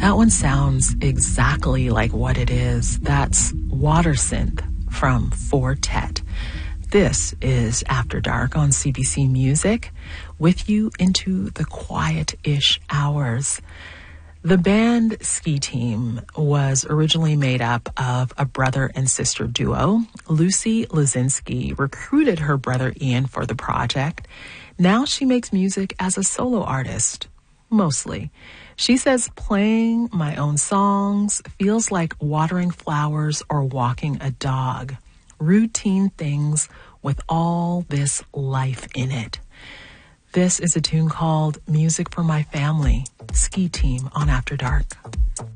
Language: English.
That one sounds exactly like what it is. That's Water Synth from Fortet. This is After Dark on CBC Music, with you into the quiet-ish hours. The band Ski Team was originally made up of a brother and sister duo. Lucy Lazinski recruited her brother Ian for the project. Now she makes music as a solo artist, mostly. She says playing my own songs feels like watering flowers or walking a dog. Routine things with all this life in it. This is a tune called Music for My Family, Ski Team on After Dark.